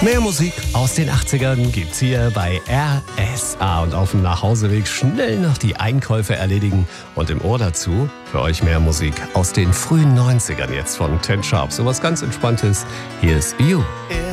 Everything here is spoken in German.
Mehr Musik aus den 80ern gibt's hier bei RSA. Und auf dem Nachhauseweg schnell noch die Einkäufe erledigen. Und im Ohr dazu für euch mehr Musik aus den frühen 90ern jetzt von Ten Sharp. So was ganz Entspanntes. Hier ist You.